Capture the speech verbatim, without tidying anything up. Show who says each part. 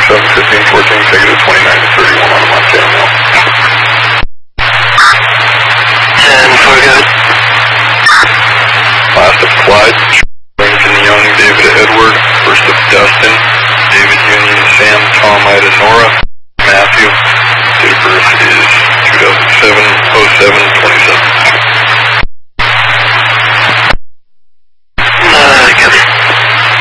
Speaker 1: seven, fifteen, fourteen, negative twenty-nine to thirty-one on a Montana mail.
Speaker 2: ten, four, good.
Speaker 1: Last of Clyde, Lincoln Young, David Edward. First of Dustin, David Union, Sam, Tom, Ida, Nora, Matthew. Date of birth is two thousand seven, oh seven,